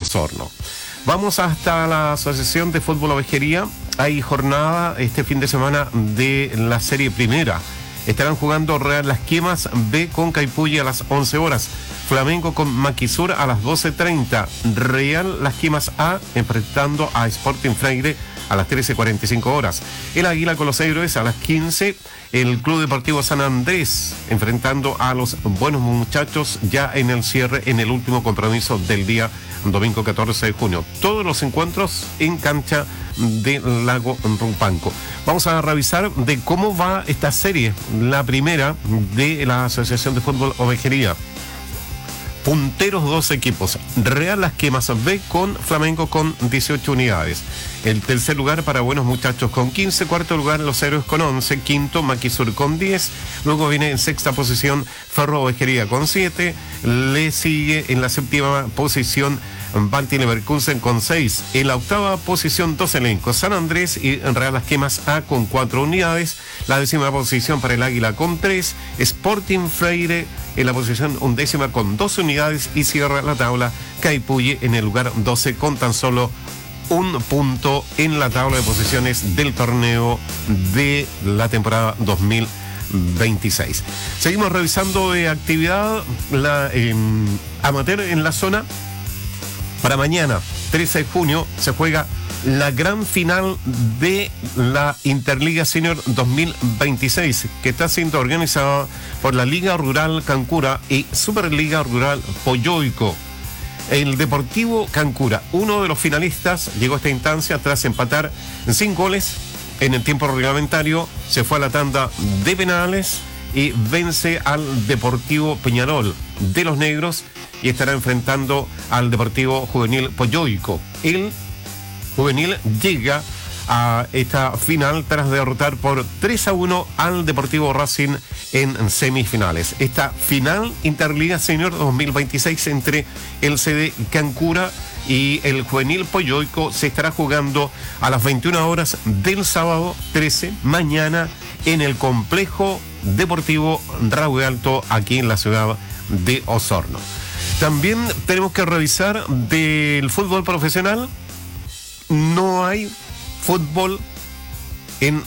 Osorno. Vamos hasta la Asociación de Fútbol Ovejería. Hay jornada este fin de semana de la Serie Primera. Estarán jugando Real Las Quemas B con Caipulli a las 11 horas. Flamengo con Maquisur a las 12:30. Real Las Quemas A enfrentando a Sporting Freire a las 13:45 horas. El Águila con los Héroes a las 15. El Club Deportivo San Andrés enfrentando a los Buenos Muchachos ya en el cierre, en el último compromiso del día domingo 14 de junio. Todos los encuentros en cancha del Lago Rumpanco. Vamos a revisar de cómo va esta serie, la primera de la Asociación de Fútbol Ovejería. Punteros 2 equipos. Real Las Quemas B con Flamengo con 18 unidades. El tercer lugar para Buenos Muchachos con 15. Cuarto lugar Los Héroes con 11. Quinto Maquisur con 10. Luego viene en sexta posición Ferro Ovejería con 7. Le sigue en la séptima posición Balti Leverkusen con 6. En la octava posición dos elencos, San Andrés y Real Las Quemas A con 4 unidades. La décima posición para el Águila con 3. Sporting Freire en la posición undécima con 2 unidades y cierra la tabla Caipulli en el lugar 12 con tan solo un punto en la tabla de posiciones del torneo de la temporada 2026. Seguimos revisando de actividad amateur en la zona. Para mañana, 13 de junio, se juega la gran final de la Interliga Senior 2026, que está siendo organizada por la Liga Rural Cancura y Superliga Rural Poyoico. El Deportivo Cancura, uno de los finalistas, llegó a esta instancia tras empatar 5 goles en el tiempo reglamentario, se fue a la tanda de penales y vence al Deportivo Peñarol de los Negros y estará enfrentando al Deportivo Juvenil Poyoico. El juvenil llega a esta final tras derrotar por 3-1 al Deportivo Racing en semifinales. Esta final Interliga Senior 2026 entre el CD Cancura y el Juvenil Poyoico se estará jugando a las 21 horas del sábado 13, mañana, en el complejo deportivo Raúl Alto, aquí en la ciudad de Osorno. También tenemos que revisar del fútbol profesional. No hay fútbol en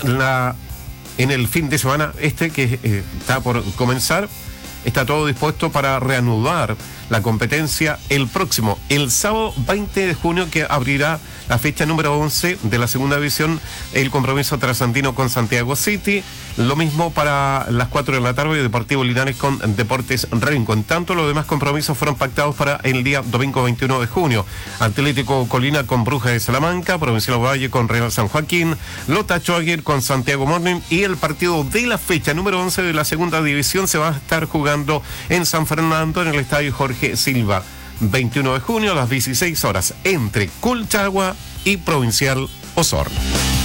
el fin de semana que está por comenzar. Está todo dispuesto para reanudar la competencia el sábado 20 de junio, que abrirá la fecha número 11 de la segunda división, el compromiso trasandino con Santiago City. Lo mismo para las 4 de la tarde, Deportivo Linares con Deportes Renco. En tanto, los demás compromisos fueron pactados para el día domingo 21 de junio. Atlético Colina con Brujas de Salamanca, Provincial Valle con Real San Joaquín, Lota Schwager con Santiago Morning, y el partido de la fecha número 11 de la segunda división se va a estar jugando en San Fernando, en el estadio Jorge Silva. 21 de junio a las 16 horas entre Colchagua y Provincial Osorno.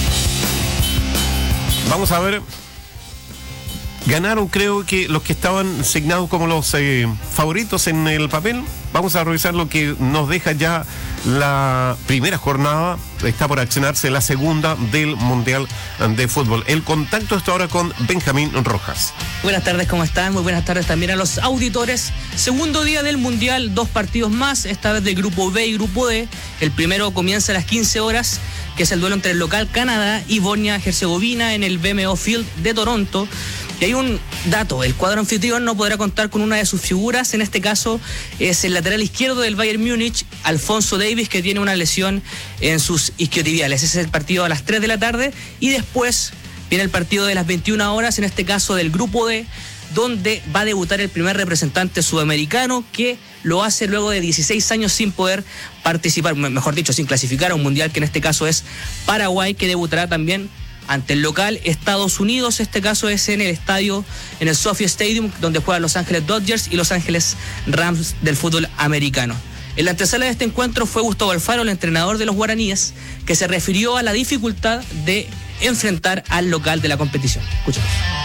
Vamos a ver. Ganaron, creo que los que estaban asignados como los favoritos en el papel. Vamos a revisar lo que nos deja ya la primera jornada. Está por accionarse la segunda del Mundial de Fútbol. El contacto está ahora con Benjamín Rojas. Buenas tardes, ¿cómo están? Muy buenas tardes también a los auditores. Segundo día del Mundial, 2 partidos más, esta vez de Grupo B y Grupo D. El primero comienza a las 15 horas, que es el duelo entre el local Canadá y Bosnia-Herzegovina en el BMO Field de Toronto. Y hay un dato, el cuadro anfitrión no podrá contar con una de sus figuras, en este caso es el lateral izquierdo del Bayern Múnich, Alfonso Davies, que tiene una lesión en sus isquiotibiales. Ese es el partido a las 3 de la tarde y después viene el partido de las 21 horas, en este caso del Grupo D, donde va a debutar el primer representante sudamericano, que lo hace luego de 16 años sin poder participar, mejor dicho, sin clasificar a un mundial, que en este caso es Paraguay, que debutará también ante el local Estados Unidos. Este caso es en el estadio, en el SoFi Stadium, donde juegan Los Ángeles Dodgers y Los Ángeles Rams del fútbol americano. En la antesala de este encuentro fue Gustavo Alfaro, el entrenador de los guaraníes, que se refirió a la dificultad de enfrentar al local de la competición. Escuchemos.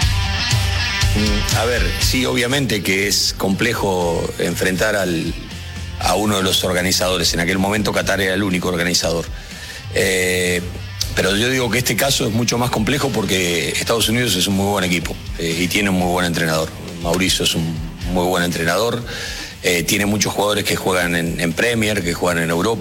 A ver, sí, obviamente que es complejo enfrentar a uno de los organizadores. En aquel momento Qatar era el único organizador. Pero yo digo que este caso es mucho más complejo porque Estados Unidos es un muy buen equipo y tiene un muy buen entrenador. Mauricio es un muy buen entrenador. Tiene muchos jugadores que juegan en Premier, que juegan en Europa.